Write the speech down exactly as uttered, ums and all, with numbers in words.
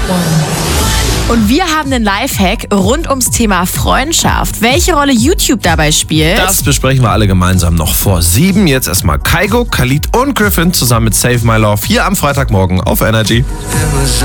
Und wir haben einen Lifehack rund ums Thema Freundschaft. Welche Rolle YouTube dabei spielt? Das besprechen wir alle gemeinsam noch vor sieben. Jetzt erstmal Kygo, Khalid und Griffin zusammen mit Save My Love hier am Freitagmorgen auf Energy.